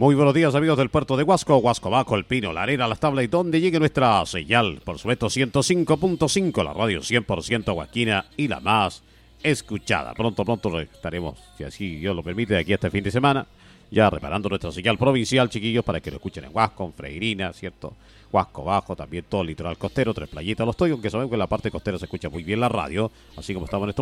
Muy buenos días, amigos del puerto de Huasco, Huasco Bajo, El Pino, La Arena, Las Tablas y donde llegue nuestra señal. Por supuesto, 105.5, la radio 100% huasquina y la más escuchada. Pronto estaremos, si así Dios lo permite, de aquí hasta el fin de semana, ya reparando nuestra señal provincial, chiquillos, para que lo escuchen en Huasco, en Freirina, ¿cierto? Huasco Bajo, también todo el litoral costero, Tres Playitas, Los Toyos, aunque sabemos que en la parte costera se escucha muy bien la radio, así como estamos en estos